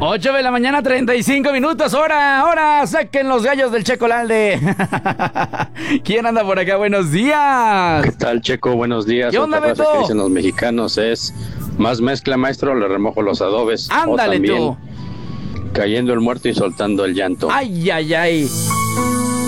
8 de la mañana, 35 minutos. Ahora, saquen los gallos del Checolalde. ¿Quién anda por acá? Buenos días. ¿Qué tal, Checo? Buenos días. ¿Qué onda, Otra frase Beto? que dicen los mexicanos es: más mezcla, maestro, le remojo los adobes. Ándale, o también, tú. cayendo el muerto y soltando el llanto. Ay.